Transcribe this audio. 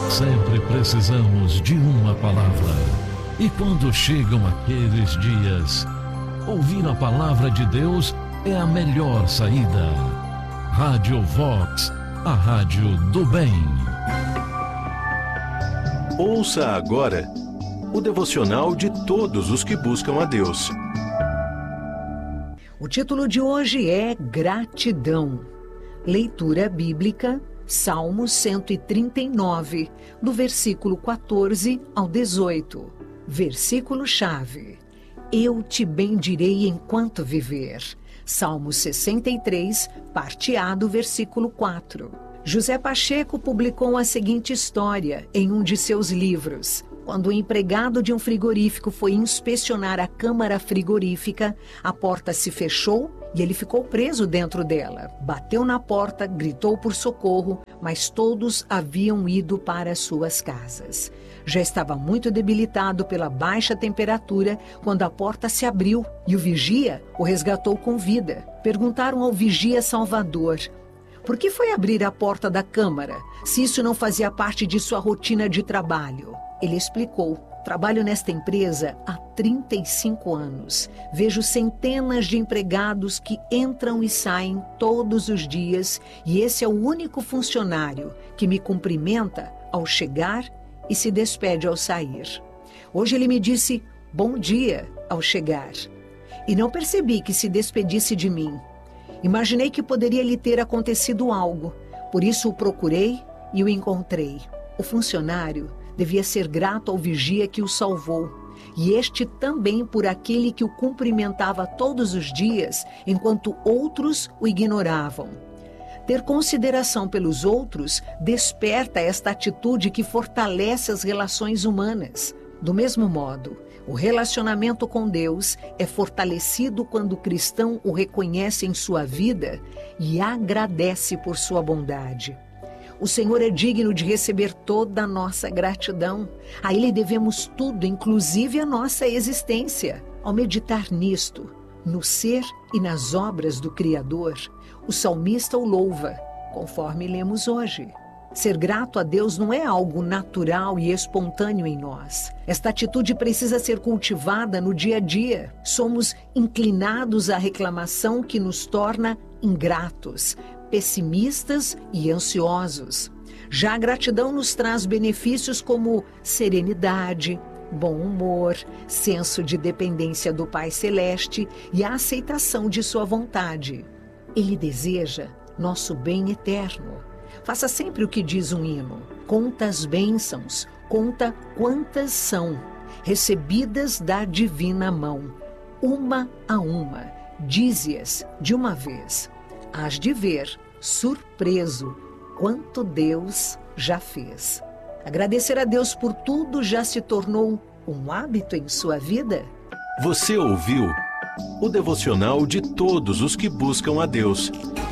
Sempre precisamos de uma palavra. E quando chegam aqueles dias, ouvir a palavra de Deus é a melhor saída. Rádio Vox, a rádio do bem. Ouça agora o devocional de todos os que buscam a Deus. O título de hoje é Gratidão. Leitura bíblica, Salmo 139, do versículo 14 ao 18. Versículo-chave: Eu te bendirei enquanto viver. Salmo 63, parte A do versículo 4. José Pacheco publicou a seguinte história em um de seus livros. Quando o empregado de um frigorífico foi inspecionar a câmara frigorífica, a porta se fechou e ele ficou preso dentro dela. Bateu na porta, gritou por socorro, mas todos haviam ido para suas casas. Já estava muito debilitado pela baixa temperatura quando a porta se abriu e o vigia o resgatou com vida. Perguntaram ao vigia Salvador: por que foi abrir a porta da câmara, se isso não fazia parte de sua rotina de trabalho? Ele explicou: trabalho nesta empresa há 35 anos. Vejo centenas de empregados que entram e saem todos os dias e esse é o único funcionário que me cumprimenta ao chegar e se despede ao sair. Hoje ele me disse bom dia ao chegar e não percebi que se despedisse de mim. Imaginei que poderia lhe ter acontecido algo, por isso o procurei e o encontrei. O funcionário devia ser grato ao vigia que o salvou, e este também por aquele que o cumprimentava todos os dias, enquanto outros o ignoravam. Ter consideração pelos outros desperta esta atitude que fortalece as relações humanas. Do mesmo modo, o relacionamento com Deus é fortalecido quando o cristão o reconhece em sua vida e agradece por sua bondade. O Senhor é digno de receber toda a nossa gratidão. A Ele devemos tudo, inclusive a nossa existência. Ao meditar nisto, no ser e nas obras do Criador, o salmista o louva, conforme lemos hoje. Ser grato a Deus não é algo natural e espontâneo em nós. Esta atitude precisa ser cultivada no dia a dia. Somos inclinados à reclamação que nos torna ingratos, pessimistas e ansiosos. Já a gratidão nos traz benefícios como serenidade, bom humor, senso de dependência do Pai Celeste e a aceitação de sua vontade. Ele deseja nosso bem eterno. Faça sempre o que diz um hino. Conta as bênçãos, conta quantas são, recebidas da divina mão. Uma a uma, dize-as de uma vez. Hás de ver, surpreso, quanto Deus já fez. Agradecer a Deus por tudo já se tornou um hábito em sua vida? Você ouviu o devocional de todos os que buscam a Deus.